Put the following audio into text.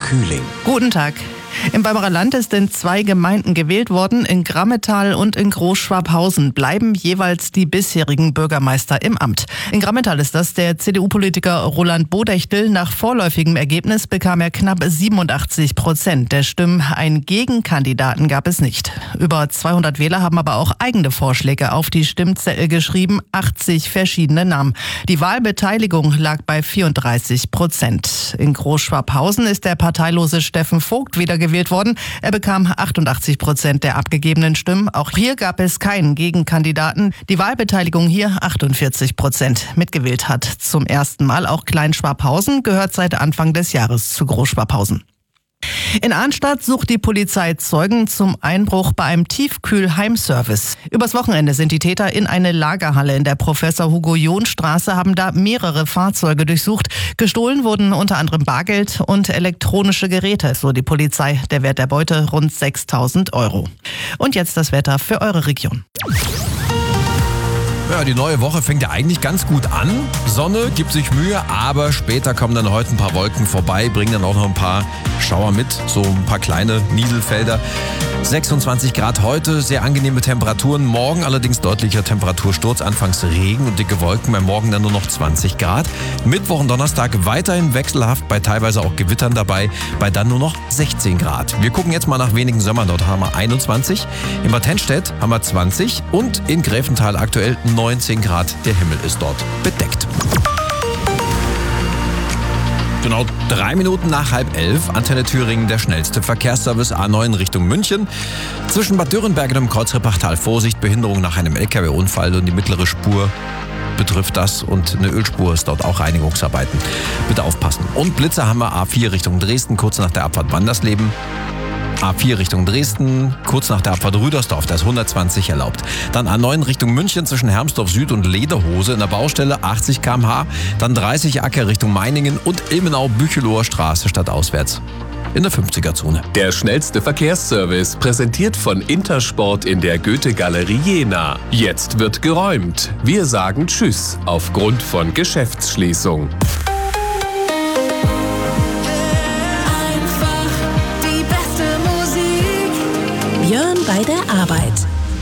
Kühling. Guten Tag. Im Weimarer Land ist in 2 Gemeinden gewählt worden. In Grammetal und in Großschwabhausen bleiben jeweils die bisherigen Bürgermeister im Amt. In Grammetal ist das der CDU-Politiker Roland Bodechtel. Nach vorläufigem Ergebnis bekam er knapp 87% der Stimmen. Einen Gegenkandidaten gab es nicht. Über 200 Wähler haben aber auch eigene Vorschläge auf die Stimmzettel geschrieben. 80 verschiedene Namen. Die Wahlbeteiligung lag bei 34%. In Großschwabhausen ist der parteilose Steffen Vogt wieder gewählt worden. Er bekam 88% der abgegebenen Stimmen. Auch hier gab es keinen Gegenkandidaten. Die Wahlbeteiligung hier 48%. Mitgewählt hat zum ersten Mal auch Klein-Schwabhausen, gehört seit Anfang des Jahres zu Groß-Schwabhausen. In Arnstadt sucht die Polizei Zeugen zum Einbruch bei einem Tiefkühlheimservice. Übers Wochenende sind die Täter in eine Lagerhalle in der Professor-Hugo-John-Straße, haben da mehrere Fahrzeuge durchsucht. Gestohlen wurden unter anderem Bargeld und elektronische Geräte, so die Polizei. Der Wert der Beute rund 6.000 €. Und jetzt das Wetter für eure Region. Ja, die neue Woche fängt ja eigentlich ganz gut an. Sonne gibt sich Mühe, aber später kommen dann heute ein paar Wolken vorbei, bringen dann auch noch ein paar Schauer mit, so ein paar kleine Nieselfelder. 26 Grad heute, sehr angenehme Temperaturen. Morgen allerdings deutlicher Temperatursturz, anfangs Regen und dicke Wolken, bei Morgen dann nur noch 20 Grad. Mittwoch und Donnerstag weiterhin wechselhaft, bei teilweise auch Gewittern dabei, bei dann nur noch 16 Grad. Wir gucken jetzt mal nach wenigen Sommern, dort haben wir 21. In Bad Tennstedt haben wir 20 und in Gräfenthal aktuell 19 Grad. Der Himmel ist dort bedeckt. Genau 3 Minuten nach 10:30, Antenne Thüringen, der schnellste Verkehrsservice A9 Richtung München. Zwischen Bad Dürrenberg und dem Kreuz Rippachtal Vorsicht, Behinderung nach einem LKW-Unfall und die mittlere Spur betrifft das und eine Ölspur ist dort auch Reinigungsarbeiten. Bitte aufpassen. Und Blitzer haben wir A4 Richtung Dresden, kurz nach der Abfahrt Wandersleben. A4 Richtung Dresden, kurz nach der Abfahrt Rüdersdorf, da ist 120 erlaubt. Dann A9 Richtung München zwischen Hermsdorf Süd und Lederhose in der Baustelle 80 km/h. Dann 30 Acker Richtung Meiningen und Ilmenau-Bücheloher Straße stadtauswärts in der 50er-Zone. Der schnellste Verkehrsservice, präsentiert von Intersport in der Goethe-Galerie Jena. Jetzt wird geräumt. Wir sagen Tschüss aufgrund von Geschäftsschließung.